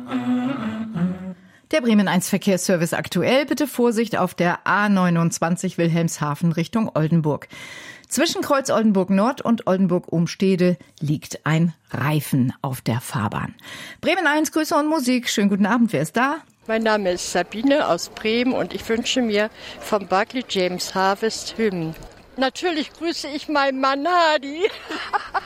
Der Bremen 1 Verkehrsservice aktuell. Bitte Vorsicht auf der A29 Wilhelmshaven Richtung Oldenburg. Zwischen Kreuz Oldenburg Nord und Oldenburg Umstede liegt ein Reifen auf der Fahrbahn. Bremen 1, Grüße und Musik. Schönen guten Abend. Wer ist da? Mein Name ist Sabine aus Bremen und ich wünsche mir vom Barclay James Harvest Hymnen. Natürlich grüße ich meinen Mann Hadi.